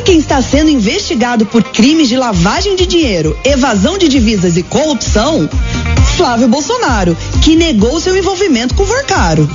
quem está sendo investigado por crimes de lavagem de dinheiro, evasão de divisas e corrupção? Flávio Bolsonaro, que negou seu envolvimento com o Vorcaro.